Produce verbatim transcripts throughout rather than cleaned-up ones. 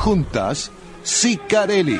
Juntas, Sicarelli.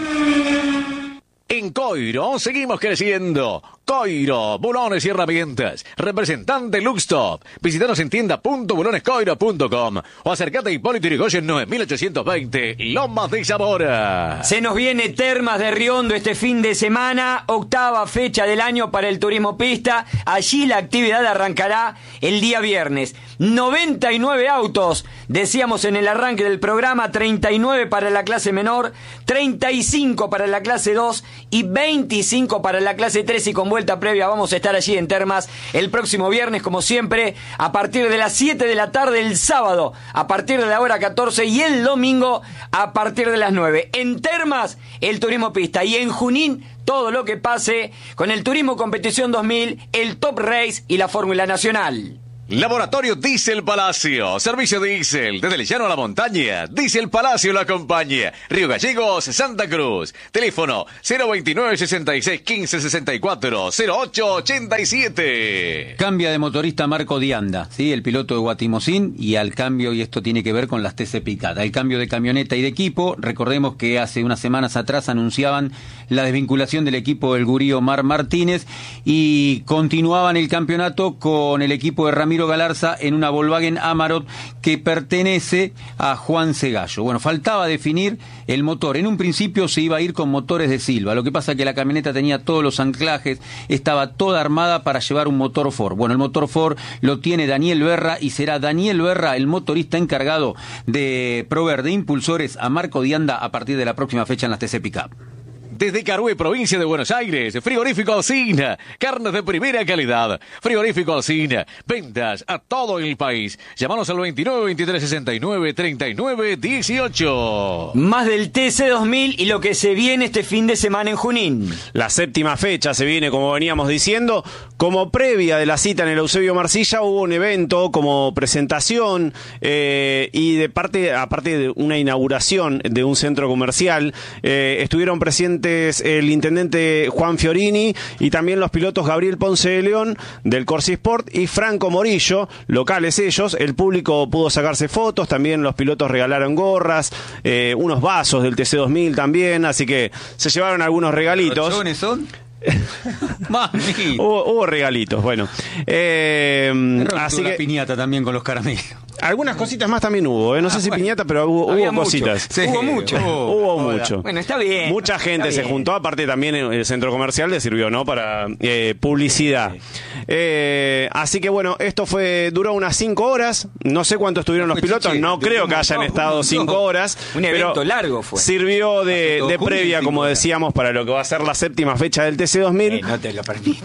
En Coiro seguimos creciendo. Coiro, bulones y herramientas. Representante Luxtop. Visítanos en tienda punto bulones coiro punto com o acércate a Hipólito Yrigoyen nueve mil ochocientos veinte, Lomas de Zamora. Se nos viene Termas de Riondo este fin de semana, octava fecha del año para el turismo pista. Allí la actividad arrancará el día viernes. noventa y nueve autos, decíamos en el arranque del programa, treinta y nueve para la clase menor, treinta y cinco para la clase dos y veinticinco para la clase tres, y con vuelta previa vamos a estar allí en Termas el próximo viernes, como siempre, a partir de las siete de la tarde, el sábado a partir de la hora catorce y el domingo a partir de las nueve. En Termas, el turismo pista, y en Junín, todo lo que pase con el Turismo Competición dos mil, el Top Race y la Fórmula Nacional. Laboratorio Diesel Palacio, servicio diésel, desde el llano a la montaña, Diesel Palacio lo acompaña, Río Gallegos, Santa Cruz, teléfono cero veintinueve, sesenta y seis, quince, sesenta y cuatro, cero ocho ochenta y siete. Cambia de motorista Marco Dianda, ¿sí? El piloto de Guatimozín, y al cambio, y esto tiene que ver con las T C Picata, el cambio de camioneta y de equipo. Recordemos que hace unas semanas atrás anunciaban la desvinculación del equipo del gurí Omar Martínez y continuaban el campeonato con el equipo de Ramiro Galarza en una Volkswagen Amarok que pertenece a Juan Segallo. Bueno, faltaba definir el motor. En un principio se iba a ir con motores de Silva. Lo que pasa es que la camioneta tenía todos los anclajes, estaba toda armada para llevar un motor Ford. Bueno, el motor Ford lo tiene Daniel Berra y será Daniel Berra el motorista encargado de proveer de impulsores a Marco Dianda a partir de la próxima fecha en las T C Pickup. Desde Carué, provincia de Buenos Aires, Frigorífico Alsina, carnes de primera calidad. Frigorífico Alsina, ventas a todo el país. Llámanos al veintinueve, veintitrés, sesenta y nueve, treinta y nueve, dieciocho. Más del T C dos mil y lo que se viene este fin de semana en Junín. La séptima fecha se viene, como veníamos diciendo, como previa de la cita en el Eusebio Marcilla hubo un evento como presentación eh, y de parte, aparte de una inauguración de un centro comercial, eh, estuvieron presentes el intendente Juan Fiorini y también los pilotos Gabriel Ponce de León del Corsi Sport y Franco Morillo, locales ellos. El público pudo sacarse fotos, también los pilotos regalaron gorras, eh, unos vasos del T C dos mil también, así que se llevaron algunos regalitos. ¿Los son? hubo, hubo regalitos, bueno. Eh, así que piñata también con los caramelos. Algunas cositas más también hubo, ¿eh? No ah, sé si bueno. piñata, pero hubo, hubo cositas. Sí, hubo mucho. Hubo, hubo mucho. Bueno, está bien. Mucha gente se bien. juntó, aparte también el centro comercial le sirvió, ¿no? Para eh, publicidad. Eh, así que bueno, esto fue duró unas cinco horas. No sé cuánto estuvieron los pilotos, no creo que hayan estado cinco horas. Un evento largo fue. Sirvió de, de previa, como decíamos, para lo que va a ser la séptima fecha del T C dos mil. Eh, no te lo permito.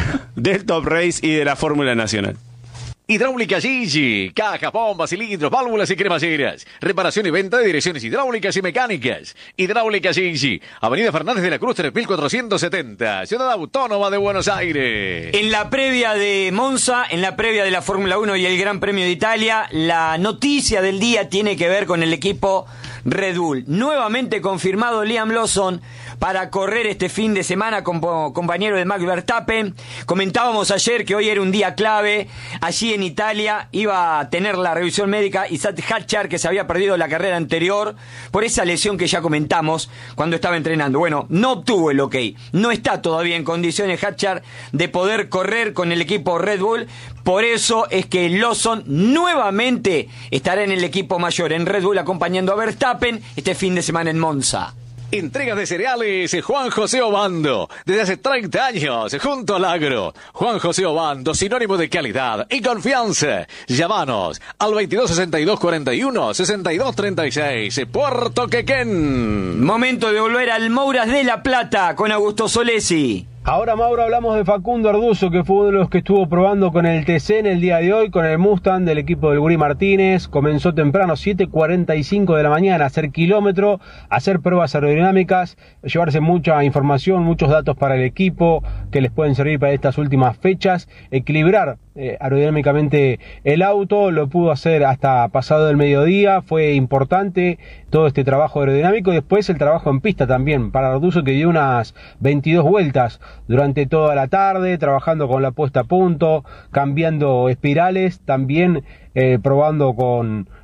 Del Top Race y de la Fórmula Nacional. Hidráulica Gigi, cajas, bombas, cilindros, válvulas y cremalleras. Reparación y venta de direcciones hidráulicas y mecánicas. Hidráulica Gigi, Avenida Fernández de la Cruz tres mil cuatrocientos setenta, Ciudad Autónoma de Buenos Aires. En la previa de Monza, en la previa de la Fórmula uno y el Gran Premio de Italia, la noticia del día tiene que ver con el equipo Red Bull. Nuevamente confirmado Liam Lawson para correr este fin de semana como compañero de Max Verstappen. Comentábamos ayer que hoy era un día clave. Allí en Italia iba a tener la revisión médica Isaac Hadjar, que se había perdido la carrera anterior por esa lesión que ya comentamos cuando estaba entrenando. Bueno, no obtuvo el ok. No está todavía en condiciones Hadjar de poder correr con el equipo Red Bull. Por eso es que Lawson nuevamente estará en el equipo mayor, en Red Bull, acompañando a Verstappen este fin de semana en Monza. Entregas de cereales Juan José Obando, desde hace treinta años, junto al agro. Juan José Obando, sinónimo de calidad y confianza. Llámanos al veintidós sesenta y dos cuarenta y uno sesenta y dos treinta y seis, Puerto Quequén. Momento de volver al Mouras de La Plata con Augusto Solesi. Ahora, Mauro, hablamos de Facundo Arduzo, que fue uno de los que estuvo probando con el T C en el día de hoy, con el Mustang del equipo del Gurí Martínez. Comenzó temprano, siete cuarenta y cinco de la mañana, a hacer kilómetro, a hacer pruebas aerodinámicas, llevarse mucha información, muchos datos para el equipo que les pueden servir para estas últimas fechas, equilibrar eh, aerodinámicamente el auto. Lo pudo hacer hasta pasado el mediodía, fue importante todo este trabajo aerodinámico, y después el trabajo en pista también para Arduzo, que dio unas veintidós vueltas durante toda la tarde, trabajando con la puesta a punto, cambiando espirales, también eh, probando con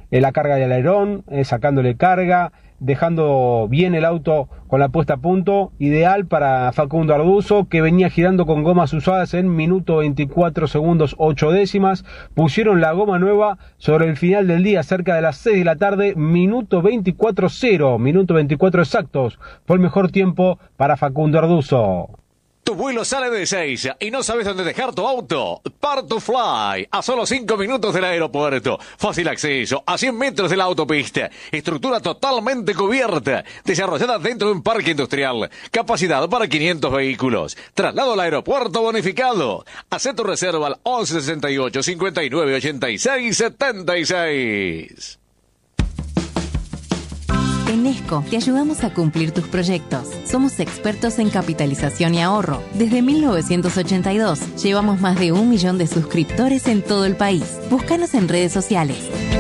eh, la carga del alerón, eh, sacándole carga, dejando bien el auto con la puesta a punto, ideal para Facundo Arduzo, que venía girando con gomas usadas en minuto veinticuatro segundos ocho décimas. Pusieron la goma nueva sobre el final del día, cerca de las seis de la tarde, minuto veinticuatro cero, minuto veinticuatro exactos, fue el mejor tiempo para Facundo Arduzo. Tu vuelo sale de Ezeiza y no sabes dónde dejar tu auto. Part2Fly, a solo cinco minutos del aeropuerto. Fácil acceso, a cien metros de la autopista. Estructura totalmente cubierta, desarrollada dentro de un parque industrial. Capacidad para quinientos vehículos. Traslado al aeropuerto bonificado. Haz tu reserva al once sesenta y ocho, cincuenta y nueve, ochenta y seis, setenta y seis. En Nesco te ayudamos a cumplir tus proyectos. Somos expertos en capitalización y ahorro. Desde mil novecientos ochenta y dos llevamos más de un millón de suscriptores en todo el país. Búscanos en redes sociales.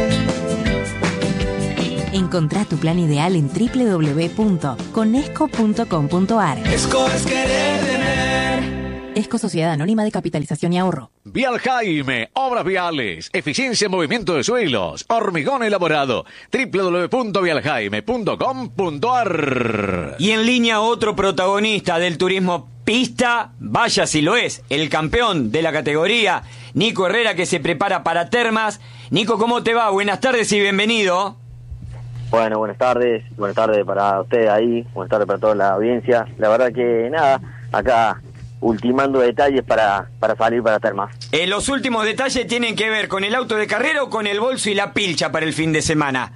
Encontrá tu plan ideal en doble u doble u doble u punto conesco punto com punto a r. Esco es querer tener. Esco Sociedad Anónima de Capitalización y Ahorro. Vial Jaime, obras viales, eficiencia en movimiento de suelos, hormigón elaborado. doble u doble u doble u punto vial jaime punto com punto a r. Y en línea otro protagonista del turismo pista, vaya si lo es, el campeón de la categoría, Nico Herrera, que se prepara para Termas. Nico, ¿cómo te va? Buenas tardes y bienvenido. Bueno, buenas tardes, buenas tardes para ustedes ahí, buenas tardes para toda la audiencia. La verdad que nada, acá ultimando detalles para, para salir para Termas. Eh, los últimos detalles tienen que ver con el auto de carrera o con el bolso y la pilcha para el fin de semana.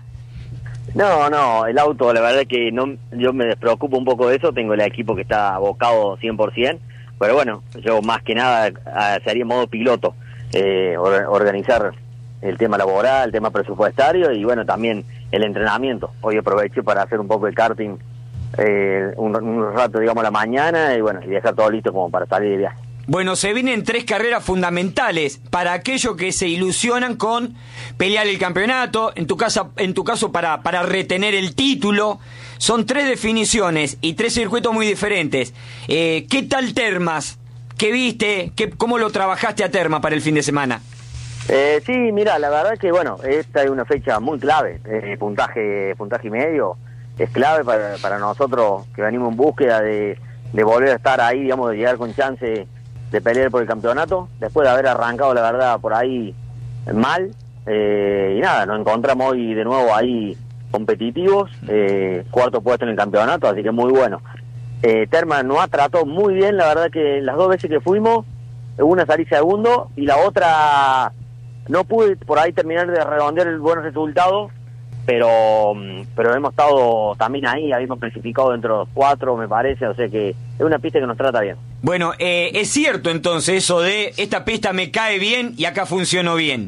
No, no, el auto, la verdad que no, yo me despreocupo un poco de eso, tengo el equipo que está abocado cien por ciento, pero bueno, yo más que nada sería modo piloto, eh, or, organizar el tema laboral, el tema presupuestario y bueno, también el entrenamiento. Hoy aproveché para hacer un poco de karting Eh, un, un rato, digamos, a la mañana y bueno, y dejar todo listo como para salir de viaje. Bueno, se vienen tres carreras fundamentales para aquellos que se ilusionan con pelear el campeonato, en tu casa, en tu caso para, para retener el título. Son tres definiciones y tres circuitos muy diferentes. Eh, ¿Qué tal Termas? ¿Qué viste? ¿Qué, ¿Cómo lo trabajaste a Termas para el fin de semana? Eh, sí, mira, la verdad que bueno, esta es una fecha muy clave, eh, puntaje, puntaje y medio. Es clave para, para nosotros que venimos en búsqueda de, de volver a estar ahí, digamos, de llegar con chance de pelear por el campeonato, después de haber arrancado, la verdad, por ahí mal, eh, y nada, nos encontramos hoy de nuevo ahí competitivos, eh, cuarto puesto en el campeonato, así que muy bueno. Eh, Termas nos ha tratado muy bien, la verdad que las dos veces que fuimos, una salí segundo y la otra no pude por ahí terminar de redondear el buen resultado, pero pero hemos estado también ahí, habíamos clasificado dentro de los cuatro, me parece, o sea que es una pista que nos trata bien. Bueno, eh, es cierto entonces eso de esta pista me cae bien y acá funcionó bien.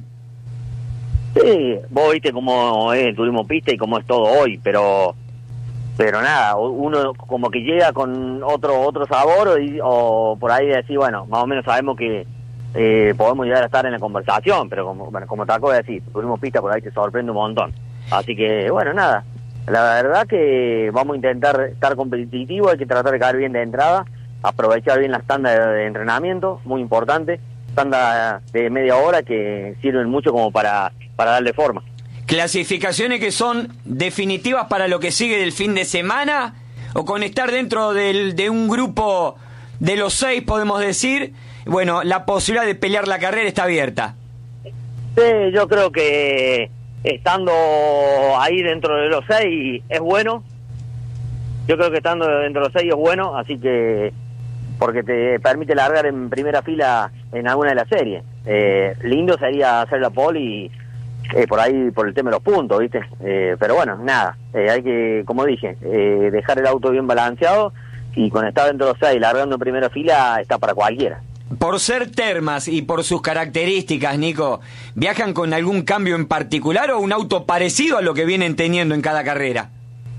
Sí, vos viste cómo es el turismo pista y cómo es todo hoy, pero pero nada, uno como que llega con otro otro sabor o, o por ahí decir, bueno, más o menos sabemos que eh, podemos llegar a estar en la conversación, pero como bueno, como te acabo de decir, turismo pista por ahí te sorprende un montón. Así que, bueno, nada, la verdad que vamos a intentar estar competitivos, hay que tratar de caer bien de entrada, aprovechar bien las tandas de, de entrenamiento, muy importante, tandas de media hora que sirven mucho como para, para darle forma. ¿Clasificaciones que son definitivas para lo que sigue del fin de semana? ¿O con estar dentro del, de un grupo de los seis, podemos decir, bueno, la posibilidad de pelear la carrera está abierta? Sí, yo creo que estando ahí dentro de los seis es bueno. Yo creo que estando dentro de los seis es bueno, así que porque te permite largar en primera fila en alguna de las series. Eh, lindo sería hacer la pole y eh, por ahí por el tema de los puntos, ¿viste? Eh, pero bueno, nada, eh, hay que, como dije, eh, dejar el auto bien balanceado y con estar dentro de los seis largando en primera fila está para cualquiera. Por ser Termas y por sus características, Nico, ¿viajan con algún cambio en particular o un auto parecido a lo que vienen teniendo en cada carrera?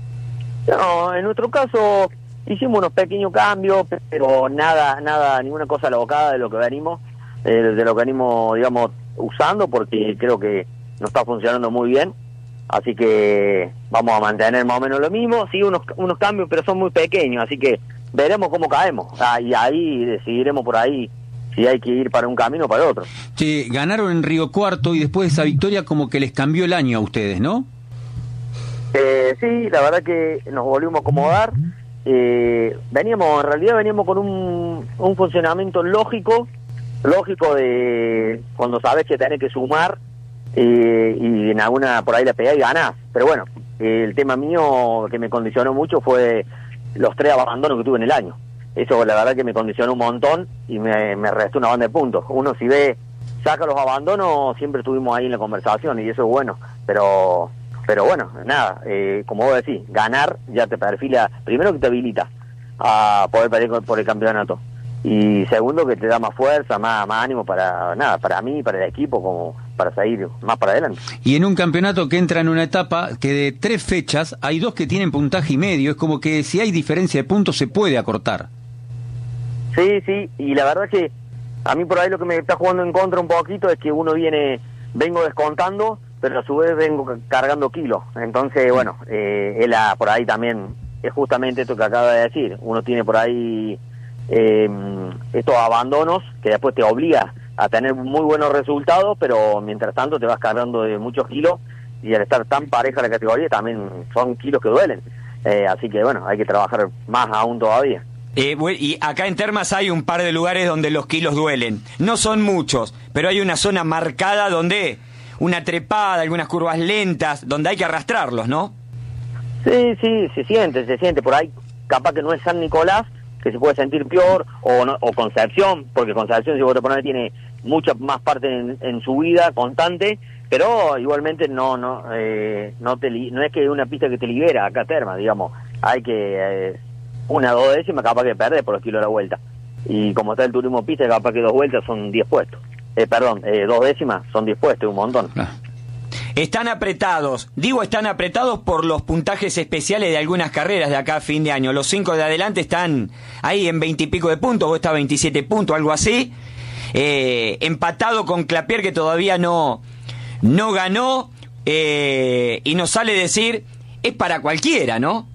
No, en nuestro caso hicimos unos pequeños cambios, pero nada, nada, ninguna cosa alocada de lo que venimos, eh, de lo que venimos, digamos, usando, porque creo que nos está funcionando muy bien. Así que vamos a mantener más o menos lo mismo, sí, unos, unos cambios, pero son muy pequeños, así que veremos cómo caemos. Ah, y ahí decidiremos por ahí si hay que ir para un camino o para otro. Sí, ganaron en Río Cuarto y después de esa victoria como que les cambió el año a ustedes, ¿no? Eh, sí, la verdad que nos volvimos a acomodar. Eh, veníamos, en realidad veníamos con un, un funcionamiento lógico, lógico de cuando sabes que tenés que sumar eh, y en alguna por ahí la pegás y ganás. Pero bueno, eh, el tema mío que me condicionó mucho fue los tres abandonos que tuve en el año. Eso la verdad que me condicionó un montón y me, me restó una banda de puntos. Uno si ve, saca los abandonos, siempre estuvimos ahí en la conversación y eso es bueno, pero pero bueno, nada, eh, como vos decís, ganar ya te perfila, primero que te habilita a poder pelear por el campeonato y segundo que te da más fuerza, más, más ánimo para nada, para mí, para el equipo, como para seguir más para adelante. Y en un campeonato que entra en una etapa que de tres fechas hay dos que tienen puntaje y medio, es como que si hay diferencia de puntos se puede acortar. Sí, sí, y la verdad que a mí por ahí lo que me está jugando en contra un poquito es que uno viene, vengo descontando, pero a su vez vengo cargando kilos. Entonces, bueno, eh, él a, por ahí también es justamente esto que acaba de decir. Uno tiene por ahí eh, estos abandonos que después te obliga a tener muy buenos resultados, pero mientras tanto te vas cargando de muchos kilos y al estar tan pareja la categoría también son kilos que duelen. Eh, así que, bueno, hay que trabajar más aún todavía. Eh, y acá en Termas hay un par de lugares donde los kilos duelen. No son muchos, pero hay una zona marcada donde una trepada, algunas curvas lentas, donde hay que arrastrarlos, ¿no? Sí, sí, se siente, se siente. Por ahí capaz que no es San Nicolás, que se puede sentir peor, o, no, o Concepción, porque Concepción, si vos te pones, tiene mucha más parte en, en su vida constante, pero igualmente no no eh, no te no es que es una pista que te libera acá Termas, digamos. Hay que... Eh, una, dos décimas capaz que perder por los kilos de la vuelta. Y como está el turismo pista, capaz que dos vueltas son diez puestos. Eh, perdón, eh, dos décimas son diez puestos, un montón. Ah. Están apretados, digo están apretados por los puntajes especiales de algunas carreras de acá a fin de año. Los cinco de adelante están ahí en veinte y pico de puntos, vos estás veintisiete puntos, algo así. Eh, empatado con Clapier, que todavía no, no ganó, eh, y nos sale decir, es para cualquiera, ¿no?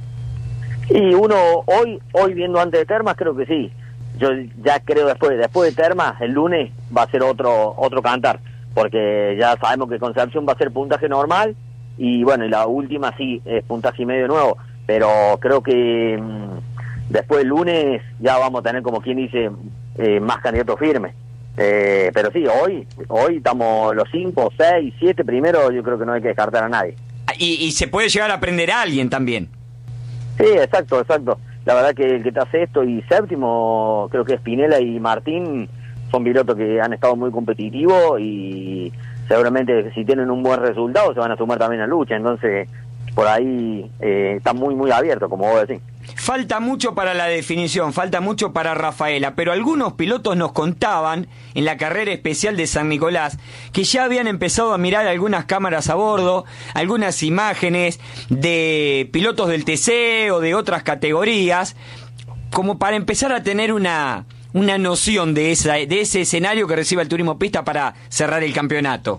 Y uno hoy hoy viendo antes de Termas creo que sí. Yo ya creo después después de Termas el lunes va a ser otro otro cantar, porque ya sabemos que Concepción va a ser puntaje normal y bueno, y la última sí es puntaje y medio nuevo, pero creo que mmm, después del lunes ya vamos a tener, como quien dice, eh, más candidatos firmes. Eh, pero sí, hoy hoy estamos los cinco, seis, siete primero, yo creo que no hay que descartar a nadie. Y, y se puede llegar a aprender a alguien también. Sí, exacto, exacto. La verdad que el que está sexto y séptimo, creo que Spinella y Martín, son pilotos que han estado muy competitivos y seguramente si tienen un buen resultado se van a sumar también a lucha. Entonces, por ahí eh, está muy, muy abierto, como vos decís. Falta mucho para la definición, falta mucho para Rafaela, pero algunos pilotos nos contaban en la carrera especial de San Nicolás que ya habían empezado a mirar algunas cámaras a bordo, algunas imágenes de pilotos del T C o de otras categorías, como para empezar a tener una, una noción de, esa, de ese escenario que reciba el turismo pista para cerrar el campeonato.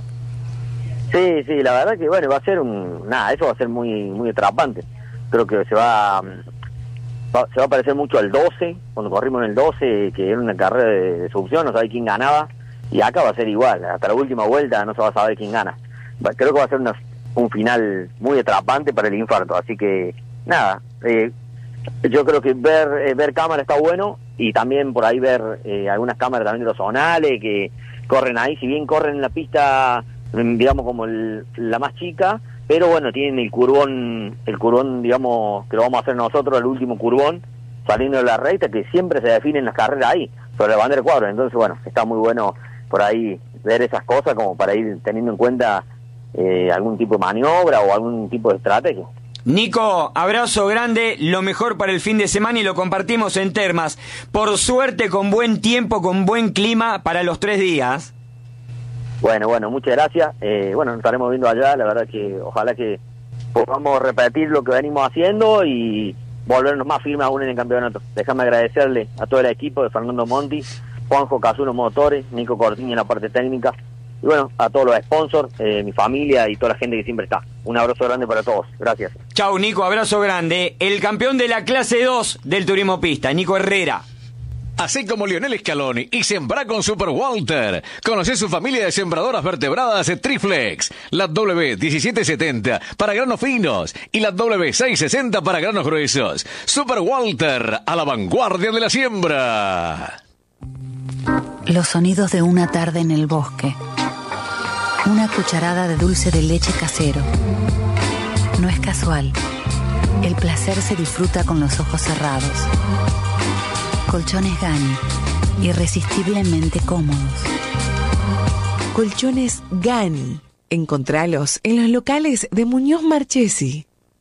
Sí, sí, la verdad que bueno, va a ser un... Nada, eso va a ser muy, muy atrapante. Creo que se va, va se va a parecer mucho al doce, cuando corrimos en el doce, que era una carrera de, de succión, no sabía quién ganaba, y acá va a ser igual, hasta la última vuelta no se va a saber quién gana. Creo que va a ser una, un final muy atrapante para el infarto, así que nada, eh, yo creo que ver eh, ver cámara está bueno, y también por ahí ver eh, algunas cámaras también de los zonales que corren ahí, si bien corren en la pista, digamos como el, la más chica, pero bueno, tienen el curvón, el curvón, digamos, que lo vamos a hacer nosotros, el último curvón, saliendo de la recta, que siempre se definen las carreras ahí, sobre la bandera de cuadro. Entonces, bueno, está muy bueno por ahí ver esas cosas como para ir teniendo en cuenta eh, algún tipo de maniobra o algún tipo de estrategia. Nico, abrazo grande, lo mejor para el fin de semana y lo compartimos en Termas. Por suerte, con buen tiempo, con buen clima para los tres días. Bueno, bueno, muchas gracias. Eh, bueno, nos estaremos viendo allá. La verdad que ojalá que podamos repetir lo que venimos haciendo y volvernos más firmes aún en el campeonato. Déjame agradecerle a todo el equipo de Fernando Monti, Juanjo Casuno Motores, Nico Cortiña en la parte técnica y bueno, a todos los sponsors, eh, mi familia y toda la gente que siempre está. Un abrazo grande para todos. Gracias. Chau, Nico, abrazo grande. El campeón de la clase dos del turismo pista, Nico Herrera. Así como Lionel Scaloni y sembrá con Super Walter. Conocé su familia de sembradoras vertebradas Triflex. La W diecisiete setenta para granos finos y la W seiscientos sesenta para granos gruesos. Super Walter, a la vanguardia de la siembra. Los sonidos de una tarde en el bosque. Una cucharada de dulce de leche casero. No es casual. El placer se disfruta con los ojos cerrados. Colchones Gani, irresistiblemente cómodos. Colchones Gani. Encontralos en los locales de Muñoz Marchesi.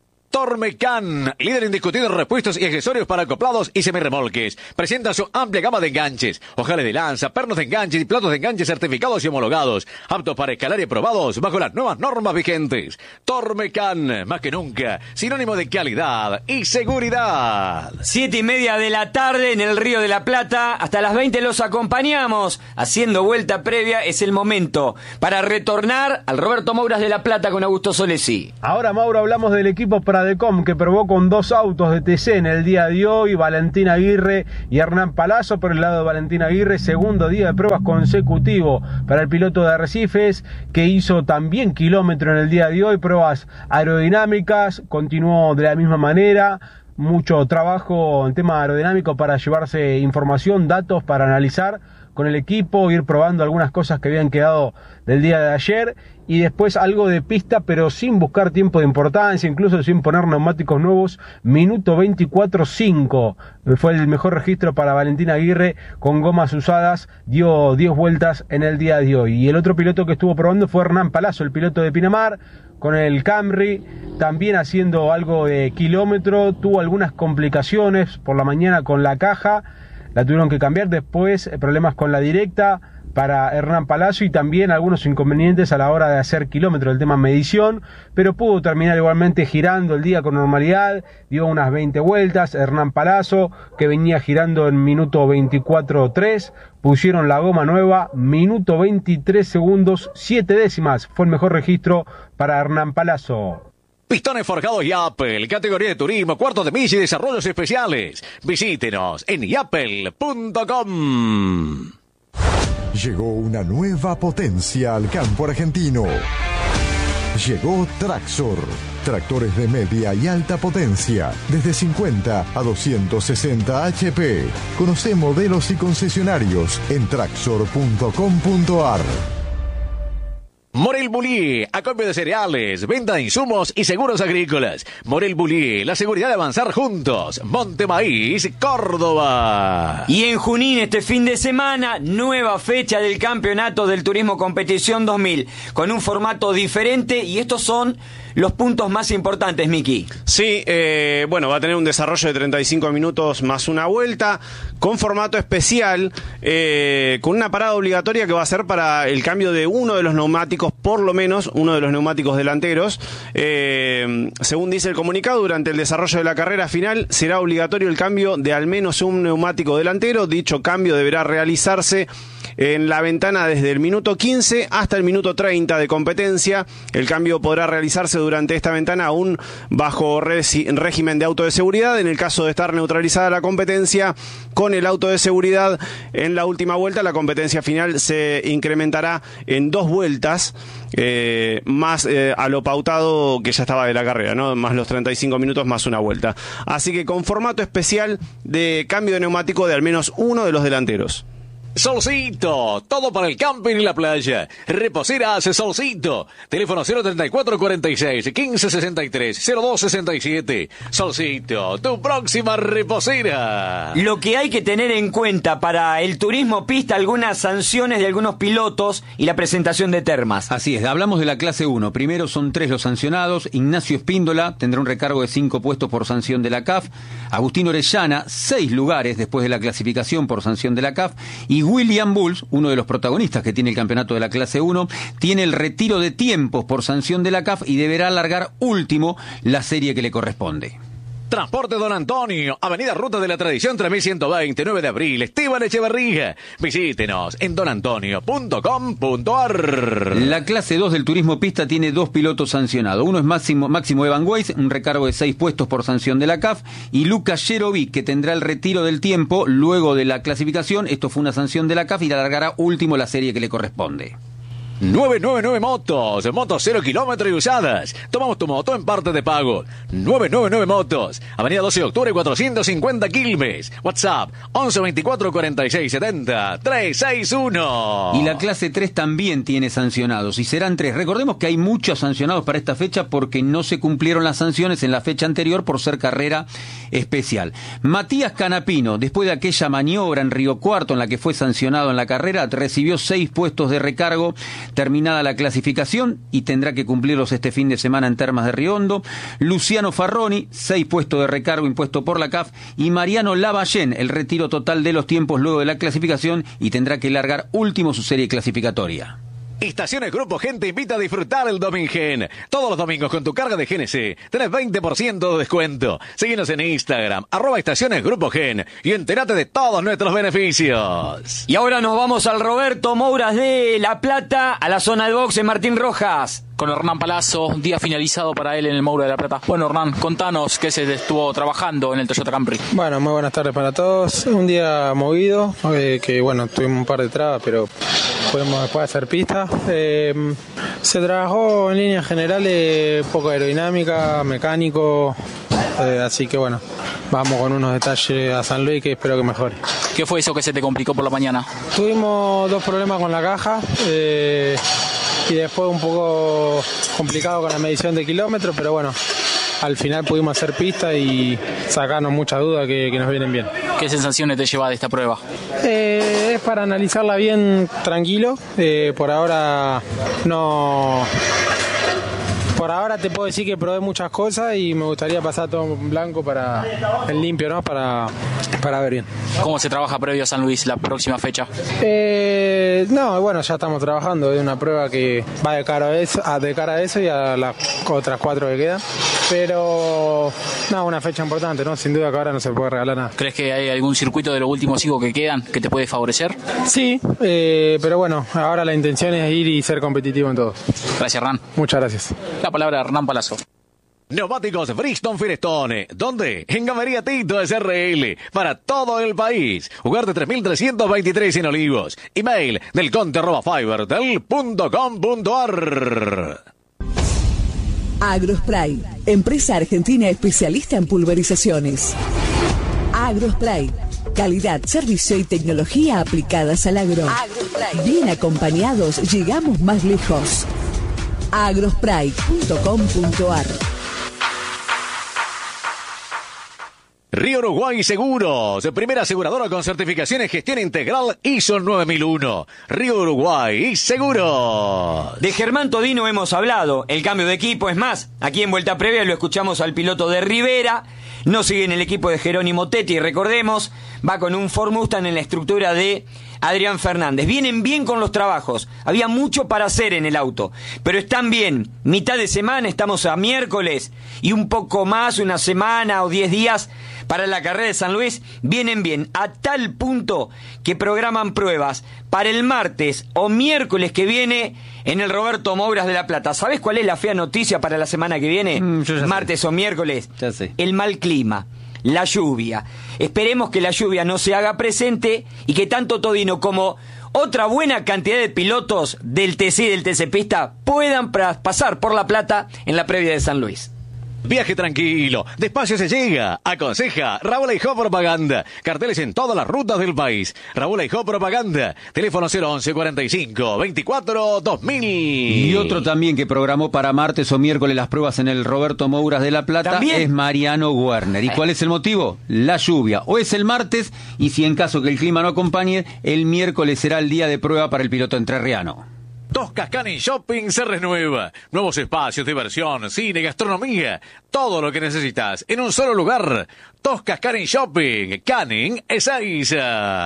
Tormecan, líder indiscutido en repuestos y accesorios para acoplados y semirremolques. Presenta su amplia gama de enganches, ojales de lanza, pernos de enganches y platos de enganches certificados y homologados, aptos para escalar y aprobados bajo las nuevas normas vigentes. Tormecan, más que nunca, sinónimo de calidad y seguridad. Siete y media de la tarde en el Río de la Plata. Hasta las veinte los acompañamos. Haciendo vuelta previa es el momento para retornar al Roberto Mouras de La Plata con Augusto Solesi. Ahora, Mauro, hablamos del equipo para Pradecom, que probó con dos autos de T C en el día de hoy, Valentín Aguirre y Hernán Palazzo. Por el lado de Valentín Aguirre, segundo día de pruebas consecutivo para el piloto de Arrecifes, que hizo también kilómetro en el día de hoy, pruebas aerodinámicas, continuó de la misma manera. Mucho trabajo en tema aerodinámico para llevarse información, datos para analizar con el equipo, ir probando algunas cosas que habían quedado del día de ayer, y después algo de pista, pero sin buscar tiempo de importancia, incluso sin poner neumáticos nuevos. Minuto veinticuatro cinco fue el mejor registro para Valentín Aguirre con gomas usadas, dio diez vueltas en el día de hoy. Y el otro piloto que estuvo probando fue Hernán Palazzo, el piloto de Pinamar, con el Camry, también haciendo algo de kilómetro. Tuvo algunas complicaciones por la mañana con la caja, la tuvieron que cambiar, después problemas con la directa para Hernán Palazzo y también algunos inconvenientes a la hora de hacer kilómetros, el tema medición, pero pudo terminar igualmente girando el día con normalidad, dio unas veinte vueltas. Hernán Palazzo, que venía girando en minuto veinticuatro tres, pusieron la goma nueva, minuto veintitrés segundos, siete décimas, fue el mejor registro para Hernán Palazzo. Pistones forjados Yapel, categoría de turismo, cuartos de milla y desarrollos especiales. Visítenos en yapel punto com. Llegó una nueva potencia al campo argentino. Llegó Traxor. Tractores de media y alta potencia, desde cincuenta a doscientos sesenta H P. Conoce modelos y concesionarios en traxor punto com punto ar. Morel Bullier, acopio de cereales, venta de insumos y seguros agrícolas. Morel Bullier, la seguridad de avanzar juntos. Monte Maíz, Córdoba. Y en Junín este fin de semana, nueva fecha del Campeonato del Turismo Competición dos mil, con un formato diferente, y estos son los puntos más importantes, Miki. Sí, eh, bueno, va a tener un desarrollo de treinta y cinco minutos más una vuelta, con formato especial, eh, con una parada obligatoria que va a ser para el cambio de uno de los neumáticos, por lo menos uno de los neumáticos delanteros. Eh, según dice el comunicado, durante el desarrollo de la carrera final será obligatorio el cambio de al menos un neumático delantero. Dicho cambio deberá realizarse en la ventana desde el minuto quince hasta el minuto treinta de competencia. El cambio podrá realizarse durante esta ventana aún bajo régimen de auto de seguridad. En el caso de estar neutralizada la competencia con el auto de seguridad, en la última vuelta la competencia final se incrementará en dos vueltas, eh, más eh, a lo pautado que ya estaba de la carrera, ¿no? Más los treinta y cinco minutos más una vuelta. Así que con formato especial de cambio de neumático de al menos uno de los delanteros. Solcito, todo para el camping y la playa. Reposeras Solcito. Teléfono cero treinta y cuatro cuarenta y seis quince sesenta y tres cero dos sesenta y siete. Solcito, tu próxima reposera. Lo que hay que tener en cuenta para el turismo pista, algunas sanciones de algunos pilotos y la presentación de termas. Así es, hablamos de la clase uno. Primero son tres los sancionados. Ignacio Espíndola tendrá un recargo de cinco puestos por sanción de la C A F. Agustín Orellana, seis lugares después de la clasificación por sanción de la C A F. Y William Bulls, uno de los protagonistas que tiene el campeonato de la clase uno, tiene el retiro de tiempos por sanción de la C A F y deberá alargar último la serie que le corresponde. Transporte Don Antonio, Avenida Ruta de la Tradición tres mil ciento veinte, nueve de abril, Esteban Echeverría. Visítenos en don antonio punto com punto a r. La clase dos del turismo pista tiene dos pilotos sancionados. Uno es Máximo, Máximo Evan Weiss, un recargo de seis puestos por sanción de la C A F, y Lucas Jerovic, que tendrá el retiro del tiempo luego de la clasificación. Esto fue una sanción de la C A F y alargará último la serie que le corresponde. nueve nueve nueve Motos, motos cero kilómetros y usadas. Tomamos tu moto en parte de pago. nueve nueve nueve Motos, Avenida doce de octubre cuatrocientos cincuenta Quilmes. WhatsApp once veinticuatro cuarenta y seis setenta trescientos sesenta y uno. Y la clase tres también tiene sancionados, y serán tres. Recordemos que hay muchos sancionados para esta fecha porque no se cumplieron las sanciones en la fecha anterior por ser carrera especial. Matías Canapino, después de aquella maniobra en Río Cuarto en la que fue sancionado en la carrera, recibió seis puestos de recargo terminada la clasificación y tendrá que cumplirlos este fin de semana en Termas de Riondo. Luciano Farroni, seis puestos de recargo impuesto por la C A F, y Mariano Lavallén, el retiro total de los tiempos luego de la clasificación y tendrá que largar último su serie clasificatoria. Estaciones Grupo Gen te invita a disfrutar el Domingen. Todos los domingos con tu carga de G N C tenés veinte por ciento de descuento. Síguenos en Instagram, arroba Estaciones Grupo Gen, y entérate de todos nuestros beneficios. Y ahora nos vamos al Roberto Mouras de La Plata, a la zona de boxe Martín Rojas. Con Hernán Palazzo, día finalizado para él en el Moura de La Plata. Bueno, Hernán, contanos qué se estuvo trabajando en el Toyota Camry. Bueno, muy buenas tardes para todos. Un día movido, eh, que bueno, tuvimos un par de trabas, pero pudimos después hacer pista. Eh, se trabajó en líneas generales poco aerodinámica, mecánico, eh, así que bueno, vamos con unos detalles a San Luis que espero que mejore. ¿Qué fue eso que se te complicó por la mañana? Tuvimos dos problemas con la caja, eh, y después un poco complicado con la medición de kilómetros, pero bueno, al final pudimos hacer pista y sacarnos muchas dudas que, que nos vienen bien. ¿Qué sensaciones te lleva de esta prueba? Eh, es para analizarla bien tranquilo. Eh, por ahora no... Por ahora te puedo decir que probé muchas cosas y me gustaría pasar todo en blanco para en limpio, ¿no? Para, para ver bien. ¿Cómo se trabaja previo a San Luis, la próxima fecha? Eh, no, bueno, ya estamos trabajando. Es una prueba que va de cara a eso, a, de cara a eso y a las otras cuatro que quedan. Pero, no, una fecha importante, ¿no? Sin duda que ahora no se puede regalar nada. ¿Crees que hay algún circuito de los últimos cinco que quedan que te puede favorecer? Sí, eh, pero bueno, ahora la intención es ir y ser competitivo en todo. Gracias, Hernán. Muchas gracias. La palabra de Hernán Palazzo. Neumáticos Bridgestone Firestone. ¿Dónde? En Galería Tito S R L. Para todo el país. Ugarte tres mil trescientos veintitrés en Olivos. Email del conte arroba fibertel punto com punto a r. Agrospray, empresa argentina especialista en pulverizaciones. Agrospray, calidad, servicio y tecnología aplicadas al agro. Agrospray. Bien acompañados, llegamos más lejos. agrospray punto com punto a r. Río Uruguay Seguros, primera aseguradora con certificación en gestión integral I S O nueve mil uno. Río Uruguay Seguros. De Germán Todino hemos hablado, el cambio de equipo, es más, aquí en Vuelta Previa lo escuchamos al piloto de Rivera, no sigue en el equipo de Jerónimo Tetti, recordemos, va con un Ford Mustang en la estructura de Adrián Fernández. Vienen bien con los trabajos, había mucho para hacer en el auto, pero están bien, mitad de semana, estamos a miércoles, y un poco más, una semana o diez días para la carrera de San Luis, vienen bien, a tal punto que programan pruebas para el martes o miércoles que viene en el Roberto Mouras de La Plata. ¿Sabés cuál es la fea noticia para la semana que viene? Mm, martes sé. o miércoles. Ya sé. El mal clima, la lluvia. Esperemos que la lluvia no se haga presente y que tanto Todino como otra buena cantidad de pilotos del T C y del T C Pista puedan pasar por La Plata en la previa de San Luis. Viaje tranquilo, despacio se llega. Aconseja Raúl Aijó Propaganda. Carteles en todas las rutas del país. Raúl Aijó Propaganda. Teléfono cero once cuarenta y cinco veinticuatro dos mil. Y otro también que programó para martes o miércoles las pruebas en el Roberto Mouras de La Plata ¿También? es Mariano Werner. ¿Y cuál es el motivo? La lluvia. O es el martes, y si en caso que el clima no acompañe, el miércoles será el día de prueba para el piloto entrerriano. Toscas Canning Shopping se renueva. Nuevos espacios, diversión, cine, gastronomía. Todo lo que necesitas en un solo lugar. Toscas Canning Shopping. Canning Ezeiza.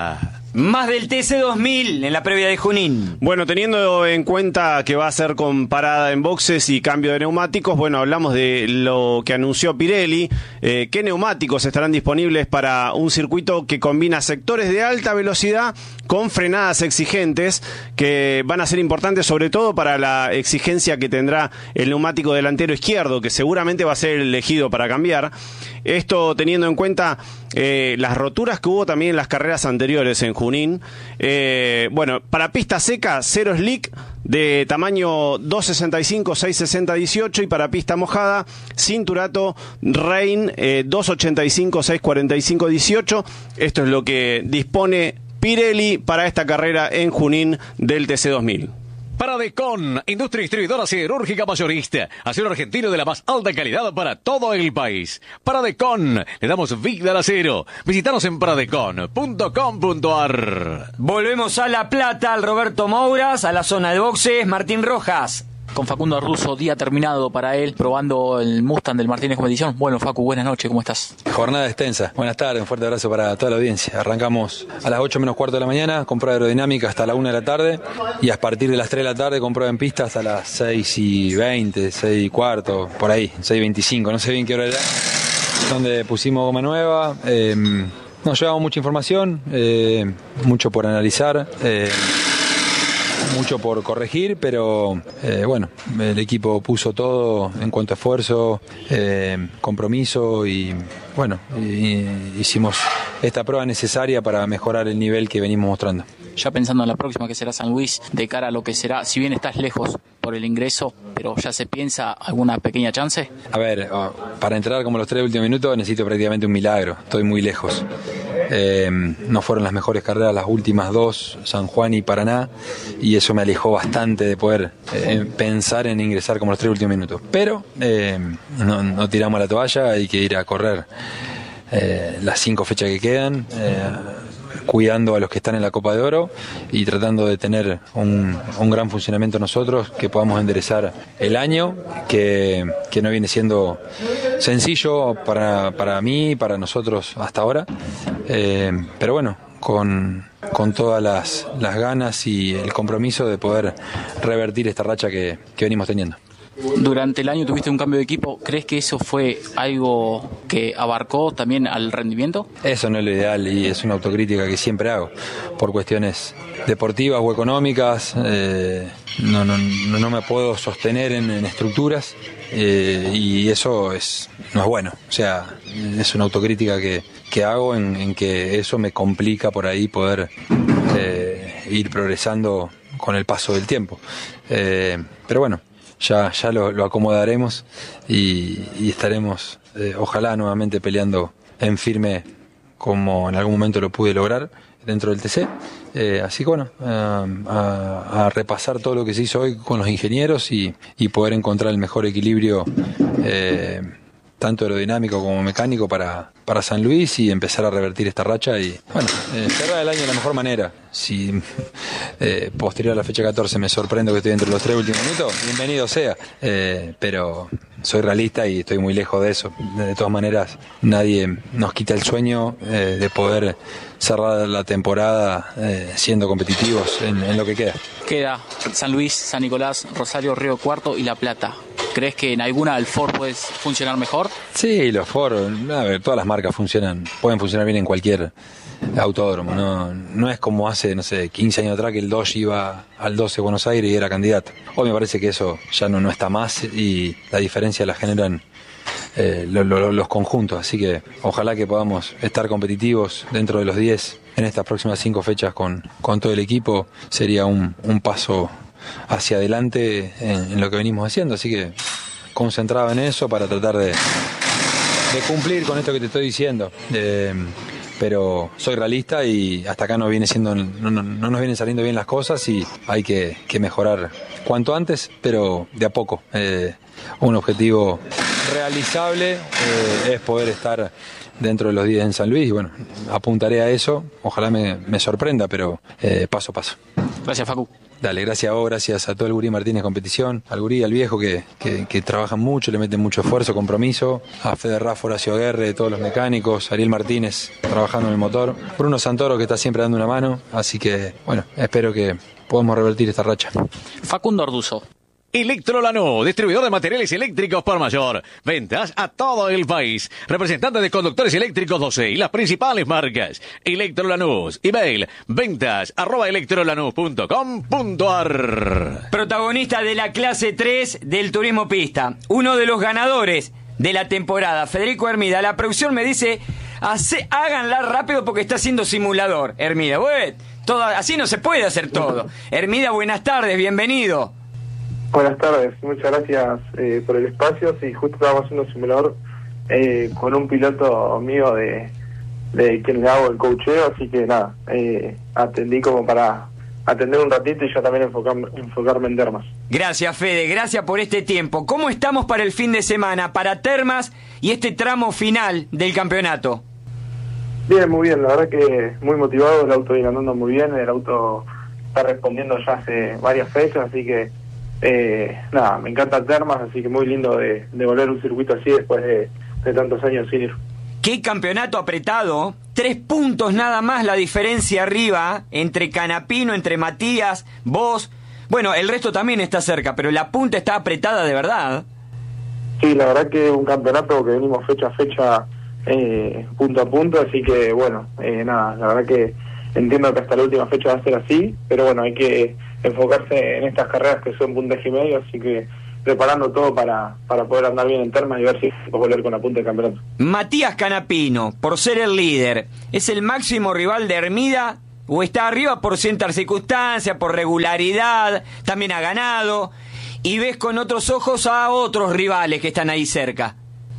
Más del T C dos mil en la previa de Junín. Bueno, teniendo en cuenta que va a ser con parada en boxes y cambio de neumáticos, bueno, hablamos de lo que anunció Pirelli. Eh, ¿Qué neumáticos estarán disponibles para un circuito que combina sectores de alta velocidad con frenadas exigentes, que van a ser importantes sobre todo para la exigencia que tendrá el neumático delantero izquierdo, que seguramente va a ser elegido para cambiar? Esto teniendo en cuenta eh, las roturas que hubo también en las carreras anteriores en Junín. Eh, bueno, para pista seca, cero slick de tamaño dos sesenta y cinco, seis sesenta, dieciocho, y para pista mojada, cinturato Rain eh, dos ochenta y cinco, seis cuarenta y cinco, dieciocho. Esto es lo que dispone Pirelli para esta carrera en Junín del T C dos mil. Paradecon, industria distribuidora siderúrgica mayorista, acero argentino de la más alta calidad para todo el país. Paradecon, le damos vida al acero. Visítanos en paradecon punto com punto ar. Volvemos a La Plata, al Roberto Mouras, a la zona de boxes, Martín Rojas. Con Facundo Arduzo, día terminado para él, probando el Mustang del Martínez Competición. Bueno, Facu, buenas noches, ¿cómo estás? Jornada extensa. Buenas tardes, un fuerte abrazo para toda la audiencia. Arrancamos a las ocho menos cuarto de la mañana, con prueba aerodinámica hasta la una de la tarde, y a partir de las tres de la tarde con prueba en pista hasta las seis y veinte, seis y cuarto, por ahí, seis y veinticinco, no sé bien qué hora era, donde pusimos goma nueva. Eh, nos llevamos mucha información, eh, mucho por analizar, eh, mucho por corregir, pero eh, bueno, el equipo puso todo en cuanto a esfuerzo, eh, compromiso, y bueno, y, hicimos esta prueba necesaria para mejorar el nivel que venimos mostrando. Ya pensando en la próxima, que será San Luis, de cara a lo que será, si bien estás lejos por el ingreso, pero ya se piensa alguna pequeña chance. A ver, para entrar como los tres últimos minutos necesito prácticamente un milagro, estoy muy lejos. Eh, no fueron las mejores carreras las últimas dos, San Juan y Paraná, y eso me alejó bastante de poder eh, pensar en ingresar como los tres últimos minutos. Pero eh, no, no tiramos la toalla, hay que ir a correr eh, las cinco fechas que quedan, eh, cuidando a los que están en la Copa de Oro y tratando de tener un, un gran funcionamiento nosotros, que podamos enderezar el año, que, que no viene siendo sencillo para, para mí, para nosotros hasta ahora, eh, pero bueno, con, con todas las, las ganas y el compromiso de poder revertir esta racha que, que venimos teniendo. Durante el año tuviste un cambio de equipo, ¿crees que eso fue algo que abarcó también al rendimiento? Eso no es lo ideal, y es una autocrítica que siempre hago por cuestiones deportivas o económicas. eh, no, no, no me puedo sostener en, en estructuras, eh, y eso es no es bueno. O sea, es una autocrítica que, que hago en, en que eso me complica por ahí poder eh, ir progresando con el paso del tiempo. Eh, pero bueno, Ya, ya lo, lo acomodaremos y, y estaremos, eh, ojalá, nuevamente peleando en firme como en algún momento lo pude lograr dentro del T C. Eh, así que bueno, a, a, a repasar todo lo que se hizo hoy con los ingenieros y, y poder encontrar el mejor equilibrio, eh, tanto aerodinámico como mecánico para, para San Luis, y empezar a revertir esta racha y bueno, eh, cerrar el año de la mejor manera. Si eh, posterior a la fecha catorce me sorprendo que estoy dentro de los tres últimos minutos, bienvenido sea, eh, pero soy realista y estoy muy lejos de eso. De todas maneras, nadie nos quita el sueño eh, de poder cerrar la temporada eh, siendo competitivos en, en lo que queda. Queda San Luis, San Nicolás, Rosario, Río Cuarto y La Plata. ¿Crees que en alguna el Ford puede funcionar mejor? Sí, los Ford, a ver, todas las marcas funcionan, pueden funcionar bien en cualquier autódromo. No, no es como hace, no sé, quince años atrás que el Dodge iba al doce Buenos Aires y era candidato. Hoy me parece que eso ya no, no está más, y la diferencia la generan eh, lo, lo, los conjuntos. Así que ojalá que podamos estar competitivos dentro de los diez en estas próximas cinco fechas con, con todo el equipo. Sería un, un paso hacia adelante en, en lo que venimos haciendo, así que concentrado en eso para tratar de, de cumplir con esto que te estoy diciendo. Eh, pero soy realista y hasta acá no viene siendo, no, no, no nos vienen saliendo bien las cosas, y hay que, que mejorar cuanto antes, pero de a poco. Eh, un objetivo realizable eh, es poder estar dentro de los diez en San Luis, y bueno, apuntaré a eso. Ojalá me, me sorprenda, pero eh, paso a paso. Gracias, Facu. Dale, gracias a vos, gracias a todo el Gurí Martínez Competición, al Gurí, al viejo que, que, que trabajan mucho, le meten mucho esfuerzo, compromiso, a Fede Rafa, Horacio Aguerre, todos los mecánicos, Ariel Martínez trabajando en el motor, Bruno Santoro que está siempre dando una mano, así que bueno, espero que podamos revertir esta racha. Facundo Arduzo. Electro Lanús, distribuidor de materiales eléctricos por mayor. Ventas a todo el país. Representante de conductores eléctricos doce y las principales marcas. Electro Lanús. Email ventas arroba electrolanús punto com punto ar. Protagonista de la clase tres del Turismo Pista. Uno de los ganadores de la temporada, Federico Hermida. La producción me dice, hace, háganla rápido porque está haciendo simulador. Hermida, bueno, todo, así no se puede hacer todo. Hermida, buenas tardes, bienvenido. Buenas tardes, muchas gracias eh, por el espacio. Sí, justo estábamos haciendo un simulador eh, con un piloto mío de, de quien le hago el coacheo, así que nada, eh, atendí como para atender un ratito y yo también enfocarme, enfocarme en Termas. Gracias, Fede, gracias por este tiempo. ¿Cómo estamos para el fin de semana, para Termas y este tramo final del campeonato? Bien, muy bien, la verdad que muy motivado, el auto viene andando muy bien, el auto está respondiendo ya hace varias fechas, así que Eh, nada, me encanta Termas, así que muy lindo de, de volver a un circuito así después de, de tantos años sin ir. Qué campeonato apretado, tres puntos nada más la diferencia arriba entre Canapino, entre Matías, vos, bueno, el resto también está cerca, pero la punta está apretada de verdad. Sí, la verdad que es un campeonato que venimos fecha a fecha, eh, punto a punto, así que bueno, eh, nada, la verdad que entiendo que hasta la última fecha va a ser así, pero bueno, hay que enfocarse en estas carreras que son puntaje y medio, así que preparando todo para, para poder andar bien en Termas y ver si podemos volver con la punta del campeonato. Matías Canapino, por ser el líder, ¿es el máximo rival de Hermida o está arriba por ciertas circunstancias, por regularidad, también ha ganado, y ves con otros ojos a otros rivales que están ahí cerca?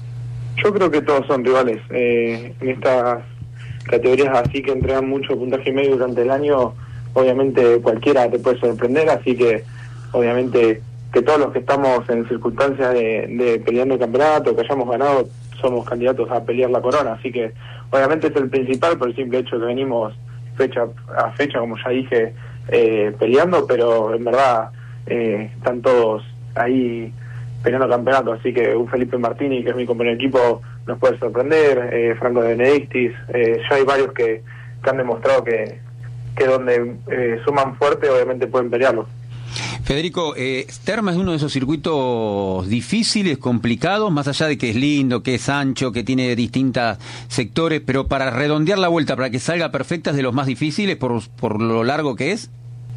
Yo creo que todos son rivales. Eh, en estas categorías así que entregan mucho puntaje y medio durante el año, obviamente cualquiera te puede sorprender, así que obviamente que todos los que estamos en circunstancias de, de peleando el campeonato, que hayamos ganado, somos candidatos a pelear la corona, así que obviamente es el principal por el simple hecho que venimos fecha a fecha, como ya dije, eh, peleando, pero en verdad eh, están todos ahí peleando campeonato, así que un Felipe Martini, que es mi compañero de equipo, nos puede sorprender, eh, Franco de Benedictis, eh, ya hay varios que, que han demostrado que que donde eh, suman fuerte obviamente pueden pelearlo. Federico, eh, Termas es uno de esos circuitos difíciles, complicados, más allá de que es lindo, que es ancho, que tiene distintos sectores, pero para redondear la vuelta, para que salga perfecta, es de los más difíciles por, por lo largo que es.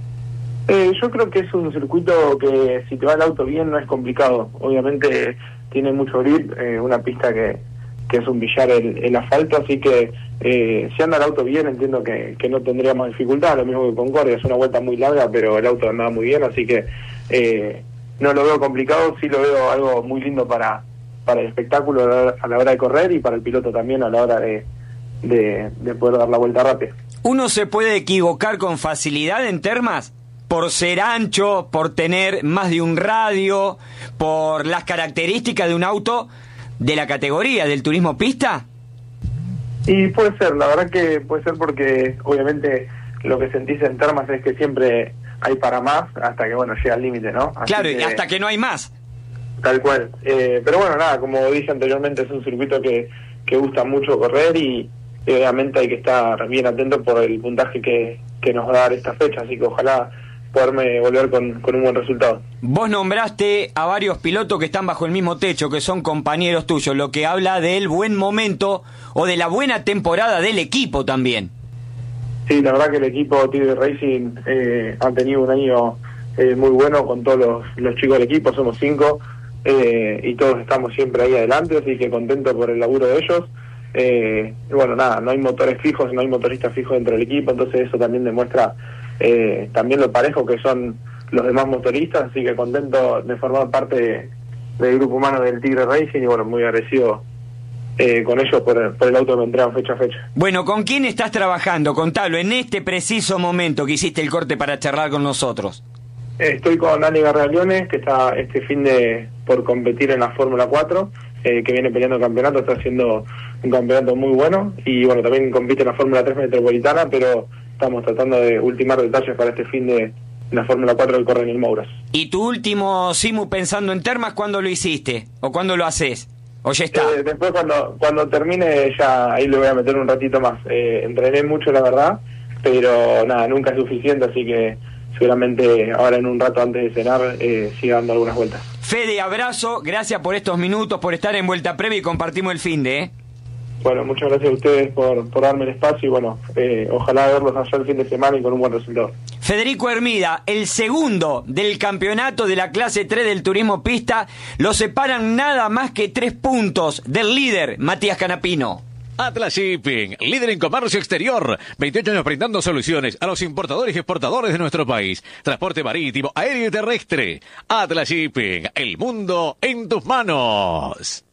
Eh, yo creo que es un circuito que si te va el auto bien no es complicado, obviamente tiene mucho grip, eh, una pista que, que es un billar el, el asfalto, así que Eh, si anda el auto bien, entiendo que, que no tendríamos dificultad, lo mismo que Concordia, es una vuelta muy larga, pero el auto andaba muy bien, así que eh, no lo veo complicado, sí lo veo algo muy lindo para, para el espectáculo a la hora de correr y para el piloto también a la hora de, de, de poder dar la vuelta rápida. ¿Uno se puede equivocar con facilidad en Termas? Por ser ancho, por tener más de un radio, por las características de un auto de la categoría del turismo pista. Y puede ser, la verdad que puede ser porque obviamente lo que sentís en Termas es que siempre hay para más hasta que bueno llega al límite, ¿no? Así claro, que, y hasta que no hay más. Tal cual. Eh, pero bueno, nada, como dije anteriormente, es un circuito que, que gusta mucho correr y, y obviamente hay que estar bien atento por el puntaje que, que nos va a dar esta fecha, así que ojalá poderme volver con, con un buen resultado. Vos nombraste a varios pilotos que están bajo el mismo techo, que son compañeros tuyos, lo que habla del buen momento o de la buena temporada del equipo también. Sí, la verdad que el equipo Tigre Racing eh, ha tenido un año eh, muy bueno con todos los, los chicos del equipo, somos cinco eh, y todos estamos siempre ahí adelante, así que contento por el laburo de ellos. Eh, y bueno, nada, no hay motores fijos, no hay motoristas fijos dentro del equipo, entonces eso también demuestra eh, también lo parejo que son los demás motoristas, así que contento de formar parte de, del grupo humano del Tigre Racing y bueno, muy agradecido eh, con ellos por el, por el auto que me entregan fecha a fecha. Bueno, ¿con quién estás trabajando? Contalo, en este preciso momento que hiciste el corte para charlar con nosotros. Estoy con Dani Garraleones, que está este fin de por competir en la Fórmula cuatro, eh, que viene peleando el campeonato, está haciendo un campeonato muy bueno, y bueno, también compite en la Fórmula tres Metropolitana, pero estamos tratando de ultimar detalles para este fin de, en la Fórmula cuatro que corre en el Mouras. ¿Y tu último Simu pensando en Termas, cuándo lo hiciste? ¿O cuándo lo haces? ¿O ya está? Eh, después cuando cuando termine ya ahí le voy a meter un ratito más. Eh, entrené mucho, la verdad, pero nada, nunca es suficiente, así que seguramente ahora en un rato antes de cenar eh, siga dando algunas vueltas. Fede, abrazo, gracias por estos minutos, por estar en Vuelta Previa y compartimos el fin de, ¿eh? Bueno, muchas gracias a ustedes por, por darme el espacio y bueno, eh, ojalá verlos allá el fin de semana y con un buen resultado. Federico Hermida, el segundo del campeonato de la clase tres del turismo pista, lo separan nada más que tres puntos del líder, Matías Canapino. Atlas Shipping, líder en comercio exterior, veintiocho años brindando soluciones a los importadores y exportadores de nuestro país. Transporte marítimo, aéreo y terrestre. Atlas Shipping, el mundo en tus manos.